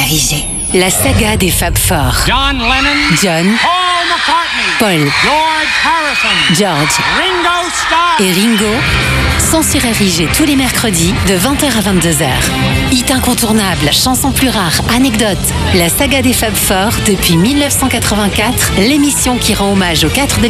Érigé. La saga des Fab Four. John Lennon, John, Paul McCartney, Paul, George Harrison, George Ringo Starr. et Ringo sont sur Érigé tous les mercredis de 20h à 22h. Hit incontournable, chansons plus rares, anecdotes. La saga des Fab Four depuis 1984, l'émission qui rend hommage aux 4 de